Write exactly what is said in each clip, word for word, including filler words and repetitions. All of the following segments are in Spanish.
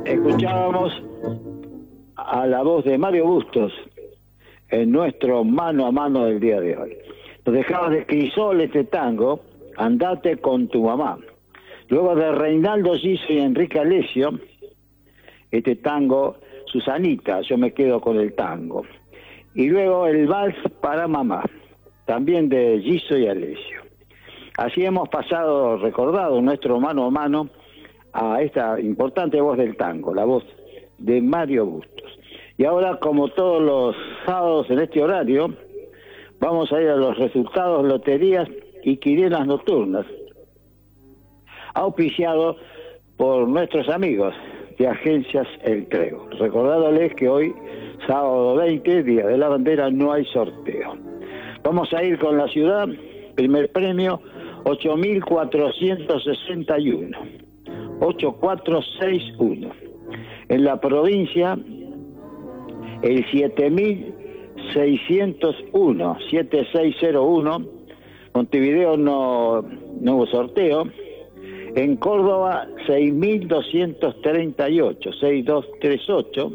Escuchábamos a la voz de Mario Bustos en nuestro mano a mano del día de hoy. Nos dejaba de Crisol este tango, Andate con tu mamá. Luego de Reinaldo Giso y Enrique Alessio, este tango, Susanita, Yo me quedo con el tango. Y luego el Vals para mamá, también de Giso y Alessio. Así hemos pasado, recordado nuestro mano a mano, a esta importante voz del tango, la voz de Mario Bustos. Y ahora, como todos los sábados en este horario, vamos a ir a los resultados, loterías y quinielas nocturnas, auspiciado por nuestros amigos de Agencias El Trébol. Recordándoles que hoy, sábado veinte, Día de la Bandera, no hay sorteo. Vamos a ir con la ciudad, primer premio, ocho mil cuatrocientos sesenta y uno. ocho mil cuatrocientos sesenta y uno. En la provincia, el siete mil seiscientos uno, siete mil seiscientos uno. Montevideo no, no hubo sorteo. En Córdoba, seis mil doscientos treinta y ocho, seis mil doscientos treinta y ocho.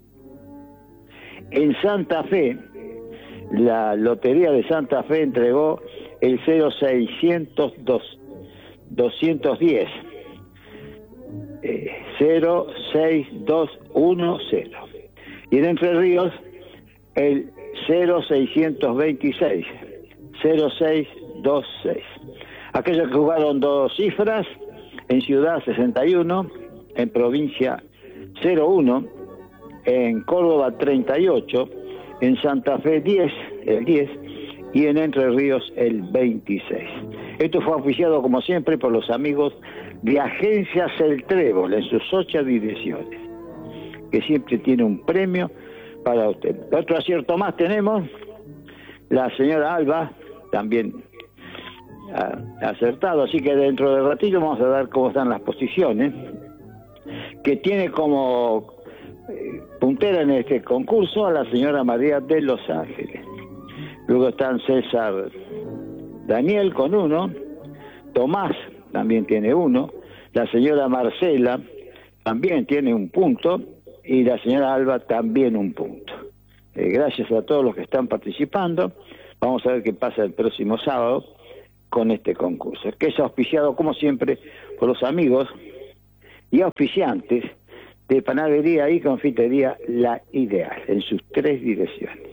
En Santa Fe, la Lotería de Santa Fe entregó el cero seiscientos dos, doscientos diez. Eh, cero seis dos uno cero. Y en Entre Ríos, el cero seiscientos veintiséis, cero seis dos seis. Aquellos que jugaron dos cifras, en Ciudad sesenta y uno, en Provincia cero uno, en Córdoba treinta y ocho, en Santa Fe diez, el diez, y en Entre Ríos el veintiséis. Esto fue oficiado, como siempre, por los amigos de Agencias El Trébol en sus ocho direcciones, que siempre tiene un premio para usted. Otro acierto más tenemos, la señora Alba, también ha acertado, así que dentro de ratito vamos a ver cómo están las posiciones, que tiene como eh, puntera en este concurso a la señora María de Los Ángeles. Luego están César Daniel con uno, Tomás también tiene uno, la señora Marcela también tiene un punto y la señora Alba también un punto. Eh, gracias a todos los que están participando. Vamos a ver qué pasa el próximo sábado con este concurso, que es auspiciado, como siempre, por los amigos y auspiciantes de Panadería y Confitería La Ideal, en sus tres direcciones.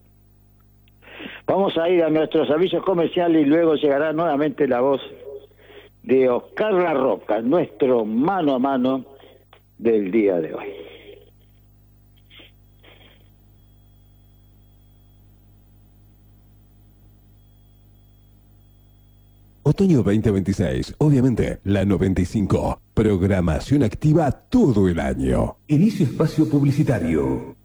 Vamos a ir a nuestros avisos comerciales y luego llegará nuevamente la voz de Oscar La Roca, nuestro mano a mano del día de hoy. Otoño veinte veintiséis, obviamente, la noventa y cinco. Programación activa todo el año. Inicio espacio publicitario.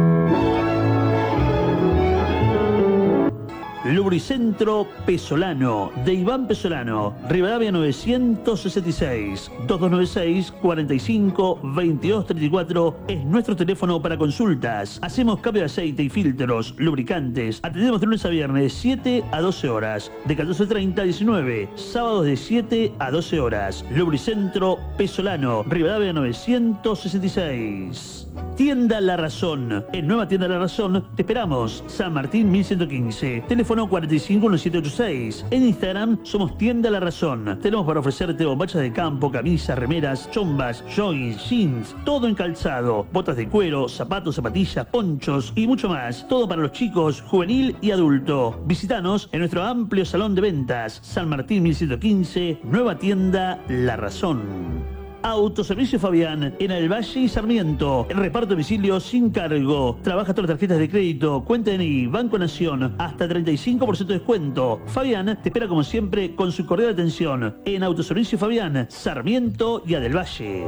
Lubricentro Pesolano, de Iván Pesolano, Rivadavia novecientos sesenta y seis, dos dos nueve seis, cuatro cinco, veintidós treinta y cuatro es nuestro teléfono para consultas. Hacemos cambio de aceite y filtros, lubricantes. Atendemos de lunes a viernes, siete a doce horas, de catorce treinta a diecinueve, sábados de siete a doce horas. Lubricentro Pesolano, Rivadavia novecientos sesenta y seis. Tienda La Razón. En Nueva Tienda La Razón te esperamos. San Martín mil ciento quince. Teléfono cuatro cinco uno siete ocho seis. En Instagram somos Tienda La Razón. Tenemos para ofrecerte bombachas de campo, camisas, remeras, chombas, joggings, jeans, todo en calzado, botas de cuero, zapatos, zapatillas, ponchos y mucho más. Todo para los chicos, juvenil y adulto. Visítanos en nuestro amplio salón de ventas. San Martín mil ciento quince. Nueva Tienda La Razón. Autoservicio Fabián, en El Valle y Sarmiento. El reparto de domicilio sin cargo. Trabaja todas las tarjetas de crédito, cuenta N I, Banco Nación, hasta treinta y cinco por ciento de descuento. Fabián te espera como siempre con su cordial atención en Autoservicio Fabián, Sarmiento y a Del Valle.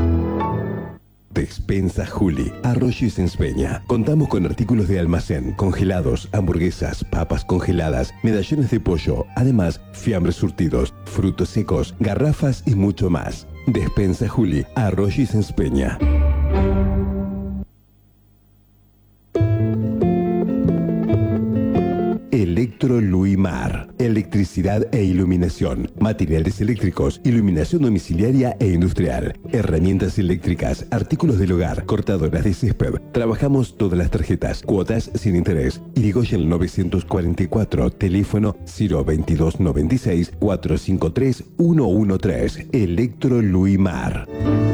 Despensa Juli, Arroyo y Senspeña. Contamos con artículos de almacén, congelados, hamburguesas, papas congeladas, medallones de pollo, además fiambres surtidos, frutos secos, garrafas y mucho más. Despensa Juli, Arroyo y Senspeña. Electro Electro Luimar. Electricidad e iluminación. Materiales eléctricos, iluminación domiciliaria e industrial. Herramientas eléctricas, artículos del hogar, cortadoras de césped. Trabajamos todas las tarjetas, cuotas sin interés. Irigoyen novecientos cuarenta y cuatro, teléfono cero veintidós noventa y seis, cuatrocientos cincuenta y tres, ciento trece. Electro Luimar.